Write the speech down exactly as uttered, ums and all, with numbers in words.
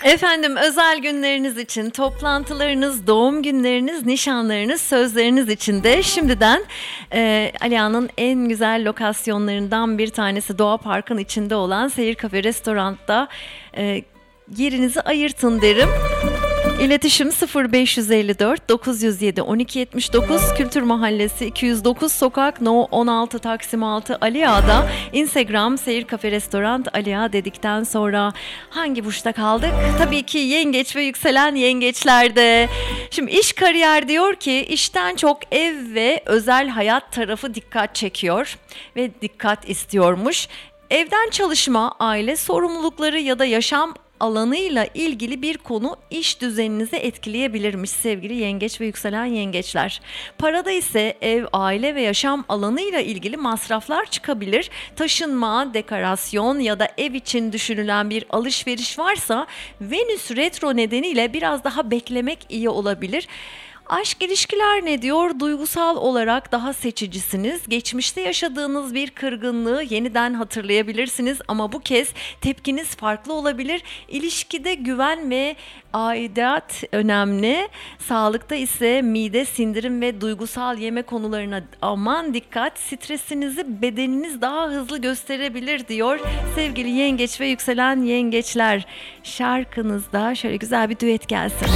Efendim, özel günleriniz için, toplantılarınız, doğum günleriniz, nişanlarınız, sözleriniz için de şimdiden e, Aliağa'nın en güzel lokasyonlarından bir tanesi Doğa Park'ın içinde olan Seyir Kafe Restorant'ta e, yerinizi ayırtın derim. İletişim sıfır beş yüz elli dört dokuz yüz yedi on iki yetmiş dokuz, Kültür Mahallesi iki yüz dokuz Sokak No on altı Taksim altı Aliağa'da. Instagram Seyir Kafe Restorant Aliağa dedikten sonra hangi burçta kaldık? Tabii ki yengeç ve yükselen yengeçlerde. Şimdi iş kariyer diyor ki işten çok ev ve özel hayat tarafı dikkat çekiyor ve dikkat istiyormuş. Evden çalışma, aile sorumlulukları ya da yaşam alanıyla ilgili bir konu iş düzeninizi etkileyebilirmiş sevgili yengeç ve yükselen yengeçler. Parada ise ev, aile ve yaşam alanıyla ilgili masraflar çıkabilir. Taşınma, dekorasyon ya da ev için düşünülen bir alışveriş varsa Venüs retro nedeniyle biraz daha beklemek iyi olabilir. Aşk ilişkiler ne diyor? Duygusal olarak daha seçicisiniz. Geçmişte yaşadığınız bir kırgınlığı yeniden hatırlayabilirsiniz ama bu kez tepkiniz farklı olabilir. İlişkide güven ve aidat önemli. Sağlıkta ise mide, sindirim ve duygusal yeme konularına aman dikkat. Stresinizi bedeniniz daha hızlı gösterebilir diyor sevgili yengeç ve yükselen yengeçler. Şarkınızda şöyle güzel bir düet gelsin.